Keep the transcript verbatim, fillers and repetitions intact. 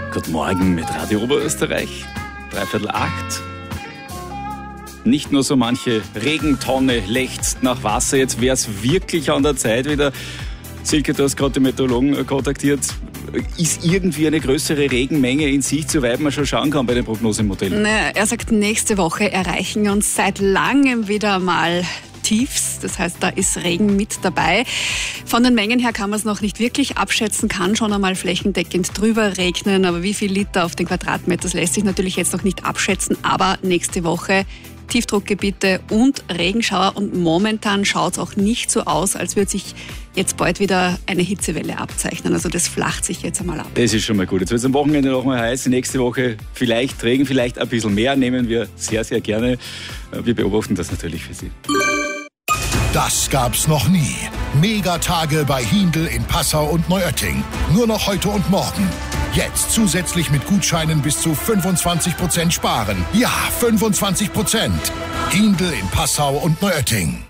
Guten Morgen mit Radio Oberösterreich. Dreiviertel acht. Nicht nur so manche Regentonne lechzt nach Wasser. Jetzt wäre es wirklich an der Zeit wieder. Silke, du hast gerade die Meteorologen kontaktiert. Ist irgendwie eine größere Regenmenge in Sicht, soweit man schon schauen kann bei den Prognosemodellen? Naja, er sagt, nächste Woche erreichen uns seit langem wieder mal Tiefs. Das heißt, da ist Regen mit dabei. Von den Mengen her kann man es noch nicht wirklich abschätzen, kann schon einmal flächendeckend drüber regnen. Aber wie viel Liter auf den Quadratmeter, das lässt sich natürlich jetzt noch nicht abschätzen. Aber nächste Woche Tiefdruckgebiete und Regenschauer. Und momentan schaut es auch nicht so aus, als würde sich jetzt bald wieder eine Hitzewelle abzeichnen. Also das flacht sich jetzt einmal ab. Das ist schon mal gut. Jetzt wird es am Wochenende noch mal heiß. Nächste Woche vielleicht Regen, vielleicht ein bisschen mehr. Nehmen wir sehr, sehr gerne. Wir beobachten das natürlich für Sie. Das gab's noch nie. Megatage bei Hindl in Passau und Neuötting. Nur noch heute und morgen. Jetzt zusätzlich mit Gutscheinen bis zu fünfundzwanzig Prozent sparen. Ja, fünfundzwanzig Prozent. Hindl in Passau und Neuötting.